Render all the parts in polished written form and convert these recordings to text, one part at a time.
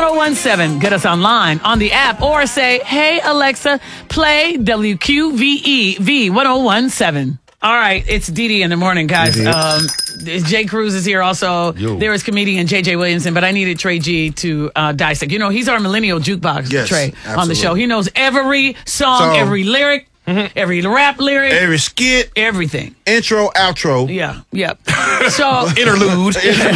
1017. Get us online on the app or say, hey, Alexa, play WQVE V1017. All right, it's Dee in the morning, guys. Jay Cruz is here also. There is comedian J.J. Williamson, but I needed Trey G to dissect. You know, he's our millennial jukebox, Trey, absolutely. on the show. He knows every song, every lyric, every rap lyric. Every skit. Everything. Intro, outro. Yeah. So interlude.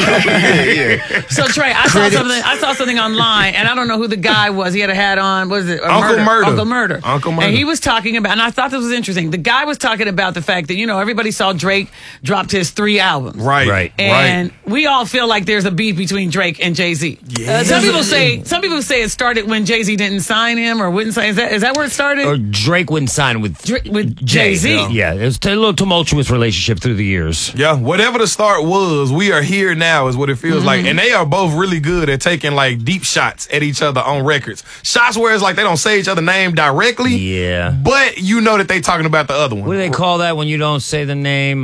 So Trey, I saw something online, and I don't know who the guy was. He had a hat on. What is it? Uncle Murder. Uncle Murder. And he was talking about, and I thought this was interesting. The guy was talking about the fact that, you know, everybody saw Drake dropped his 3 albums. Right. And we all feel like there's a beef between Drake and Jay-Z. Yeah. Some people say it started when Jay-Z didn't sign him or wouldn't sign. Is that where it started? Or Drake wouldn't sign with Jay-Z. Yeah, it was a little tumultuous relationship through the years. Yeah, whatever the start was, we are here now is what it feels like. And they are both really good at taking like deep shots at each other on records. Shots where it's like they don't say each other's name directly. Yeah. But you know that they talking about the other one. What do they call that when you don't say the name?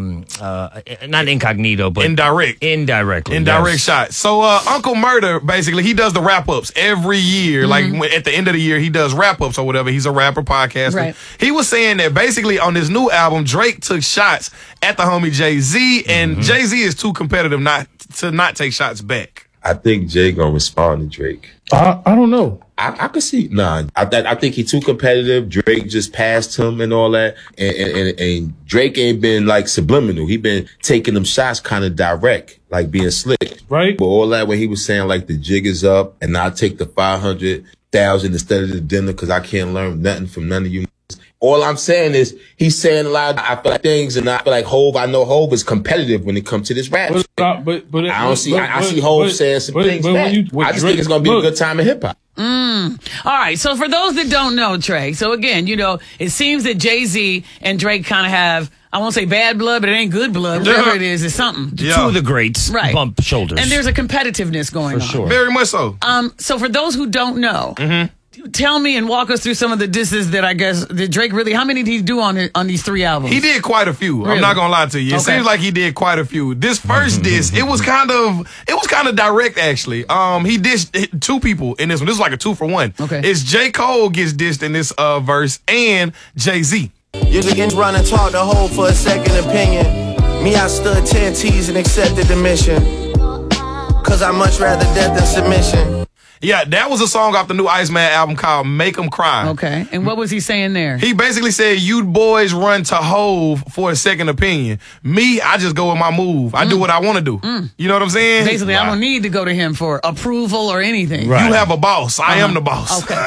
Not incognito, but indirect. Indirectly. Indirect shots. So Uncle Murder, basically, he does the wrap-ups every year. Like at the end of the year, he does wrap-ups or whatever. He's a rapper, podcaster. Right. He was saying that basically on this new album, Drake took shots at the homie Jay-Z, and Jay-Z is too competitive not to take shots back. I think Jay gonna respond to Drake. I don't know. I could see. I think he too competitive. Drake just passed him and all that. And Drake ain't been like subliminal. He been taking them shots kind of direct, like being slick. Right. But all that when he was saying like the jig is up and I'll take the 500,000 instead of the dinner because I can't learn nothing from none of you. All I'm saying is he's saying a lot of things, and I feel like Hov. I know Hov is competitive when it comes to this rap. I see Hov saying some things back. I just think it's gonna be a good time in hip hop. All right. So for those that don't know, Trey. So again, you know, it seems that Jay-Z and Drake kind of have, I won't say bad blood, but it ain't good blood. Whatever it is, it's something. Two of the greats bump shoulders. And there's a competitiveness going on. Sure. Very much so. So for those who don't know, tell me and walk us through some of the disses that I guess that Drake really. How many did he do on these 3 albums? He did quite a few. Really? I'm not gonna lie to you. It seems like he did quite a few. This first diss, it was kind of direct actually. He dissed 2 people in this one. This was like a 2-for-1. Okay. It's J. Cole gets dissed in this verse and Jay-Z. You can run and talk the whole for a second opinion. Me, I stood 10 T's and accepted the mission. Cause I much rather death than submission. Yeah, that was a song off the new Iceman album called Make 'Em Cry. Okay. And what was he saying there? He basically said, you boys run to Hov for a second opinion. Me, I just go with my move. I do what I want to do. You know what I'm saying? Basically, I don't need to go to him for approval or anything. Right. You have a boss. I am the boss. Okay.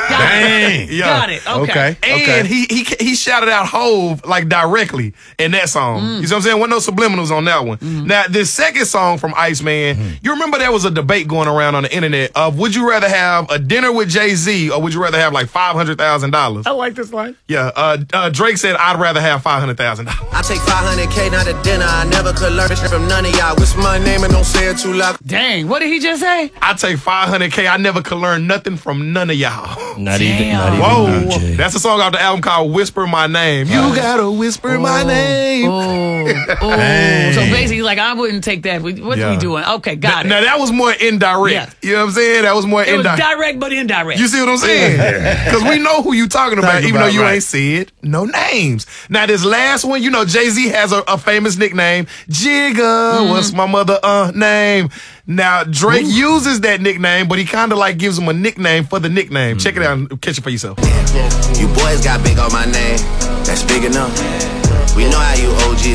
Got it. Okay. And he shouted out Hov like directly in that song. You see what I'm saying? Wasn't no subliminals on that one. Now, this second song from Iceman, you remember there was a debate going around on the internet of would you rather have a dinner with Jay-Z or would you rather have like $500,000? I like this line. Yeah, Drake said I'd rather have $500,000. I take $500K, not a dinner. I never could learn from none of y'all. What's my name and don't say it too loud. Dang, what did he just say? I take $500K. I never could learn nothing from none of y'all. Not even. Whoa, that's a song off the album called Whisper My Name. You gotta whisper my name. So basically, like, I wouldn't take that. What are we doing? Okay, got it. Now, that was more indirect. Yeah. You know what I'm saying? That was more It was direct but indirect. You see what I'm saying? Because we know who you talking about, even though you ain't said no names. Now, this last one, you know, Jay-Z has a famous nickname, Jigga. What's my mother name? Now, Drake uses that nickname, but he kind of like gives him a nickname for the nickname. Check it out and catch it for yourself. You boys got big on my name. That's big enough. We know how you OGs